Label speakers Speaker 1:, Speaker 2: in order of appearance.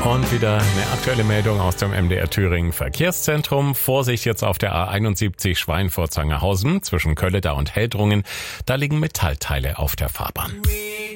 Speaker 1: Und wieder eine aktuelle Meldung aus dem MDR Thüringen Verkehrszentrum. Vorsicht jetzt auf der A71 Schweinfurt-Sangerhausen zwischen Kölleda und Heldrungen. Da liegen Metallteile auf der Fahrbahn.